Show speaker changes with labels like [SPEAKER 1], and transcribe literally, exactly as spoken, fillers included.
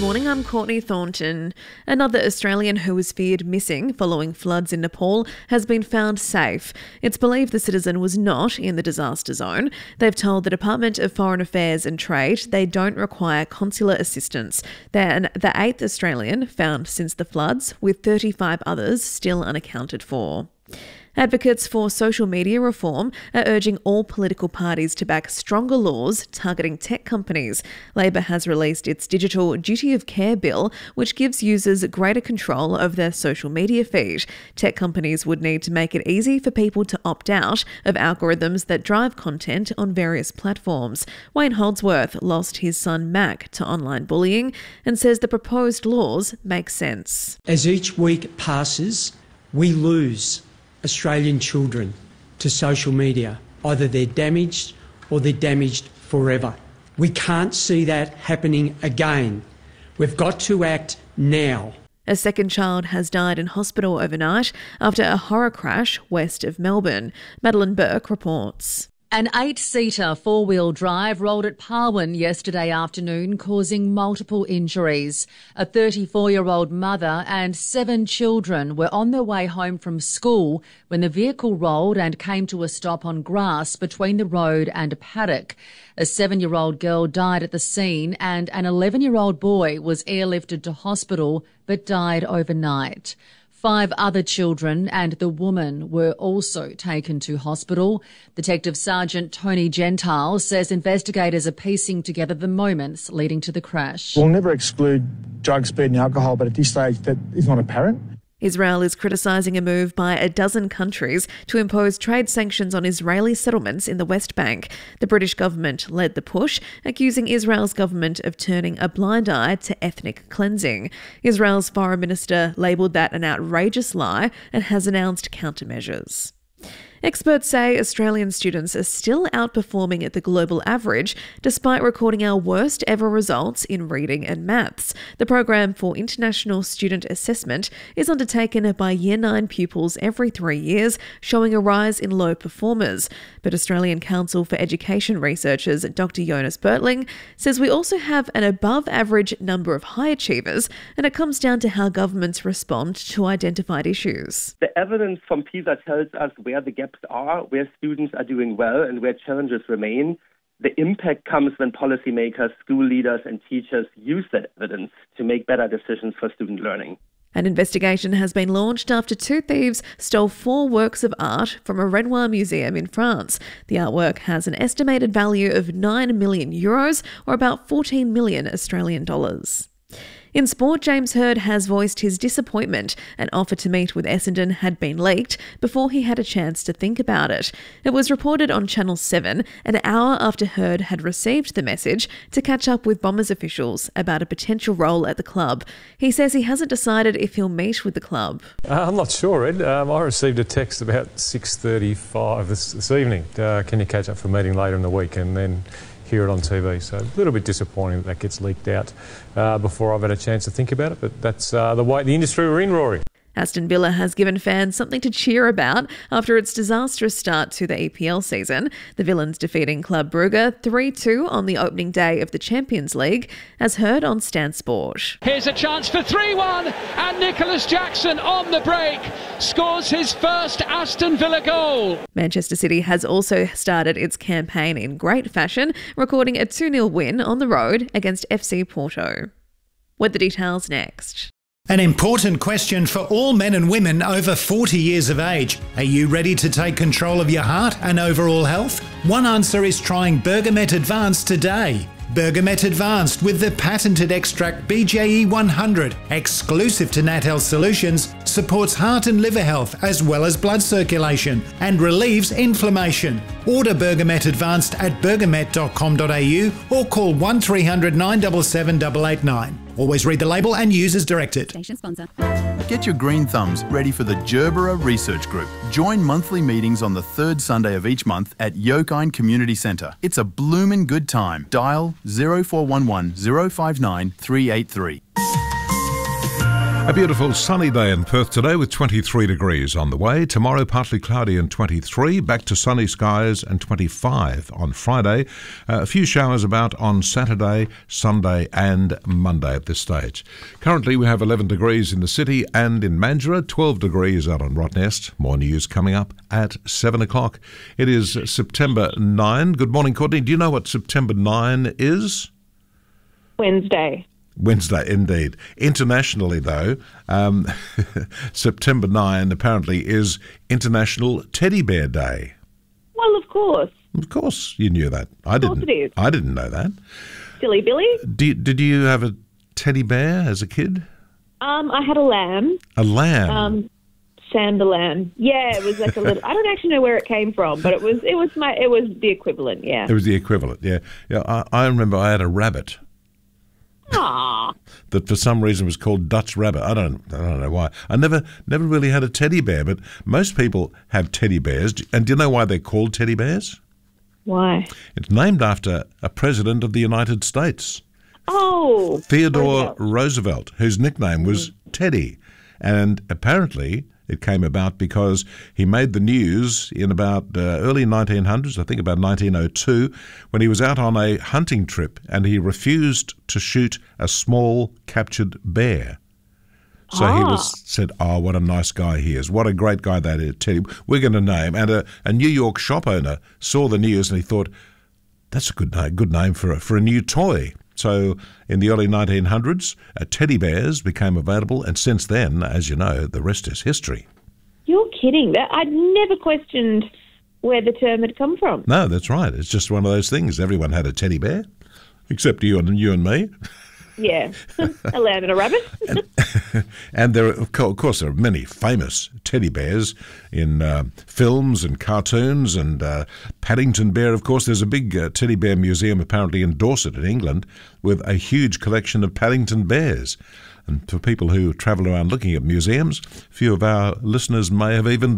[SPEAKER 1] morning, I'm Courtney Thornton. Another Australian who was feared missing following floods in Nepal has been found safe. It's believed the citizen was not in the disaster zone. They've told the Department of Foreign Affairs and Trade they don't require consular assistance. They're the eighth Australian found since the floods, with thirty-five others still unaccounted for. Advocates for social media reform are urging all political parties to back stronger laws targeting tech companies. Labor has released its Digital Duty of Care bill, which gives users greater control over their social media feed. Tech companies would need to make it easy for people to opt out of algorithms that drive content on various platforms. Wayne Holdsworth lost his son Mac to online bullying and says the proposed laws make sense.
[SPEAKER 2] As each week passes, we lose Australian children to social media. Either they're damaged or they're damaged forever. We can't see that happening again. We've got to act now.
[SPEAKER 1] A second child has died in hospital overnight after a horror crash west of Melbourne. Madeline Burke reports.
[SPEAKER 3] An eight-seater four-wheel drive rolled at Parwin yesterday afternoon, causing multiple injuries. A thirty-four-year-old mother and seven children were on their way home from school when the vehicle rolled and came to a stop on grass between the road and a paddock. A seven-year-old girl died at the scene and an eleven-year-old boy was airlifted to hospital but died overnight. Five other children and the woman were also taken to hospital. Detective Sergeant Tony Gentile says investigators are piecing together the moments leading to the crash.
[SPEAKER 4] We'll never exclude drug, speed and alcohol, but at this stage that is not apparent.
[SPEAKER 1] Israel is criticising a move by a dozen countries to impose trade sanctions on Israeli settlements in the West Bank. The British government led the push, accusing Israel's government of turning a blind eye to ethnic cleansing. Israel's foreign minister labelled that an outrageous lie and has announced countermeasures. Experts say Australian students are still outperforming at the global average despite recording our worst ever results in reading and maths. The program for international student assessment is undertaken by Year nine pupils every three years, showing a rise in low performers. But Australian Council for Education researchers Doctor Jonas Bertling says we also have an above average number of high achievers, and it comes down to how governments respond to identified issues.
[SPEAKER 5] The evidence from PISA tells us where the gaps are, where students are doing well and where challenges remain. The impact comes when policymakers, school leaders and teachers use that evidence to make better decisions for student learning.
[SPEAKER 1] An investigation has been launched after two thieves stole four works of art from a Renoir museum in France. The artwork has an estimated value of nine million euros, or about fourteen million Australian dollars. In sport, James Hird has voiced his disappointment. An offer to meet with Essendon had been leaked before he had a chance to think about it. It was reported on Channel seven an hour after Hird had received the message to catch up with Bombers officials about a potential role at the club. He says he hasn't decided if he'll meet with the club.
[SPEAKER 6] Uh, I'm not sure, Ed. Um, I received a text about six thirty-five this, this evening. Uh, can you catch up for a meeting later in the week? And then hear it on T V. So a little bit disappointing that that gets leaked out uh, before I've had a chance to think about it, but that's uh, the way the industry we're in, Rory.
[SPEAKER 1] Aston Villa has given fans something to cheer about after its disastrous start to the E P L season. The Villains defeating Club Brugge three two on the opening day of the Champions League, as heard on Stan Sport.
[SPEAKER 7] Here's a chance for three one, and Nicholas Jackson on the break scores his first Aston Villa goal.
[SPEAKER 1] Manchester City has also started its campaign in great fashion, recording a two nil win on the road against F C Porto. With the details next.
[SPEAKER 8] An important question for all men and women over forty years of age. Are you ready to take control of your heart and overall health? One answer is trying Bergamet Advanced today. Bergamet Advanced with the patented extract B J E one hundred, exclusive to Nat Health Solutions, supports heart and liver health as well as blood circulation and relieves inflammation. Order Bergamet Advanced at bergamet dot com dot a u or call one three hundred nine seven seven eight eight nine. Always read the label and use as directed.
[SPEAKER 9] Station sponsor. Get your green thumbs ready for the Gerbera Research Group. Join monthly meetings on the third Sunday of each month at Yokine Community Centre. It's a bloomin' good time. Dial zero four one one zero five nine three eight three.
[SPEAKER 10] A beautiful sunny day in Perth today with twenty-three degrees on the way. Tomorrow partly cloudy and twenty-three, back to sunny skies and twenty-five on Friday. Uh, a few showers about on Saturday, Sunday and Monday at this stage. Currently we have eleven degrees in the city and in Mandurah, twelve degrees out on Rottnest. More news coming up at seven o'clock. It is September ninth. Good morning, Courtney. Do you know what September ninth is?
[SPEAKER 11] Wednesday.
[SPEAKER 10] Wednesday, indeed. Internationally, though, um, September ninth apparently is International Teddy Bear Day.
[SPEAKER 11] Well, of course.
[SPEAKER 10] Of course, you knew that. I didn't.
[SPEAKER 11] Of course it is.
[SPEAKER 10] I didn't know that.
[SPEAKER 11] Silly Billy.
[SPEAKER 10] Did, did you have a teddy bear as a kid?
[SPEAKER 11] Um, I had a lamb.
[SPEAKER 10] A lamb.
[SPEAKER 11] Um, Sanda lamb. Yeah, it was like a little. I don't actually know where it came from, but it was. It was my. It was the equivalent. Yeah.
[SPEAKER 10] It was the equivalent. Yeah. Yeah. I, I remember I had a rabbit.
[SPEAKER 11] Aww.
[SPEAKER 10] That for some reason was called Dutch Rabbit. I don't, I don't know why. I never, never really had a teddy bear, but most people have teddy bears. And do you know why they're called teddy bears?
[SPEAKER 11] Why?
[SPEAKER 10] It's named after a president of the United States.
[SPEAKER 11] Oh,
[SPEAKER 10] Theodore Roosevelt, Roosevelt whose nickname was mm. Teddy, and apparently it came about because he made the news in about uh, early nineteen hundreds, I think about nineteen oh two, when he was out on a hunting trip and he refused to shoot a small captured bear. So ah. he was said, oh, what a nice guy he is. What a great guy that is, Teddy. We're going to name. And a, a New York shop owner saw the news and he thought, that's a good name, good name for a, for a new toy. So in the early nineteen hundreds, uh, teddy bears became available, and since then, as you know, the rest is history.
[SPEAKER 11] You're kidding. That I'd never questioned where the term had come from.
[SPEAKER 10] No, that's right. It's just one of those things. Everyone had a teddy bear, except you and you and me.
[SPEAKER 11] Yeah, a lamb and a rabbit.
[SPEAKER 10] and, and there, are, of course, there are many famous teddy bears in uh, films and cartoons, and uh, Paddington Bear, of course. There's a big uh, teddy bear museum apparently in Dorset in England with a huge collection of Paddington bears. And for people who travel around looking at museums, a few of our listeners may have even